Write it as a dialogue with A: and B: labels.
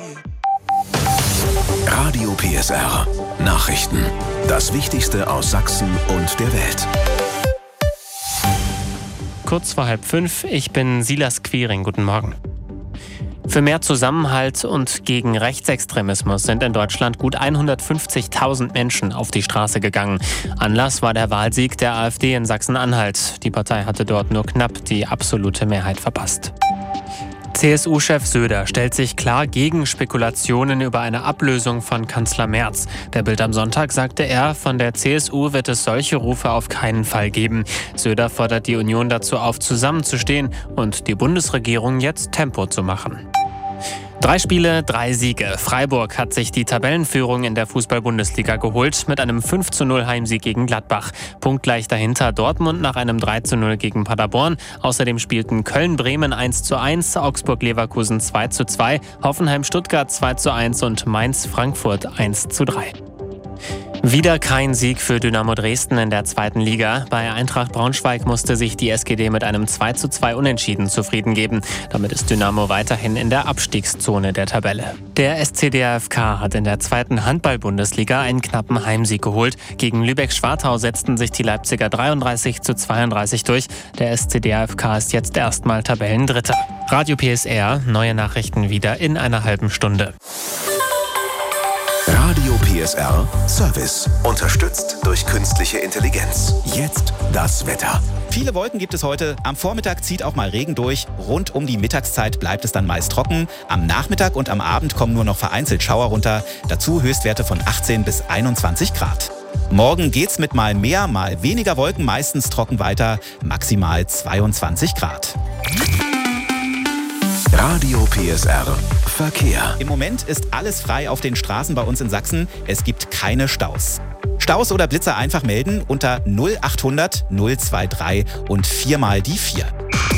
A: Radio PSR Nachrichten. Das Wichtigste aus Sachsen und der Welt.
B: Kurz vor 4:30, ich bin Silas Quiring. Guten Morgen. Für mehr Zusammenhalt und gegen Rechtsextremismus sind in Deutschland gut 150.000 Menschen auf die Straße gegangen. Anlass war der Wahlsieg der AfD in Sachsen-Anhalt. Die Partei hatte dort nur knapp die absolute Mehrheit verpasst. CSU-Chef Söder stellt sich klar gegen Spekulationen über eine Ablösung von Kanzler Merz. Der Bild am Sonntag sagte er, von der CSU wird es solche Rufe auf keinen Fall geben. Söder fordert die Union dazu auf, zusammenzustehen und die Bundesregierung jetzt Tempo zu machen. 3 Spiele, 3 Siege. Freiburg hat sich die Tabellenführung in der Fußball-Bundesliga geholt mit einem 5:0 Heimsieg gegen Gladbach. Punktgleich dahinter Dortmund nach einem 3:0 gegen Paderborn. Außerdem spielten Köln-Bremen 1:1, Augsburg-Leverkusen 2:2, Hoffenheim-Stuttgart 2:1 und Mainz-Frankfurt 1:3. Wieder kein Sieg für Dynamo Dresden in der 2. Liga. Bei Eintracht Braunschweig musste sich die SGD mit einem 2:2 Unentschieden zufrieden geben. Damit ist Dynamo weiterhin in der Abstiegszone der Tabelle. Der SC DAFK hat in der 2. Handball-Bundesliga einen knappen Heimsieg geholt. Gegen Lübeck-Schwartau setzten sich die Leipziger 33:32 durch. Der SC DAFK ist jetzt erstmal Tabellendritter. Radio PSR, neue Nachrichten wieder in einer halben Stunde.
A: Radio PSR Service. Unterstützt durch künstliche Intelligenz. Jetzt das Wetter.
C: Viele Wolken gibt es heute. Am Vormittag zieht auch mal Regen durch. Rund um die Mittagszeit bleibt es dann meist trocken. Am Nachmittag und am Abend kommen nur noch vereinzelt Schauer runter. Dazu Höchstwerte von 18 bis 21 Grad. Morgen geht's mit mal mehr, mal weniger Wolken meistens trocken weiter. Maximal 22 Grad.
A: Radio PSR Verkehr.
C: Im Moment ist alles frei auf den Straßen bei uns in Sachsen. Es gibt keine Staus. Staus oder Blitzer einfach melden unter 0800 023 und 4 mal die 4.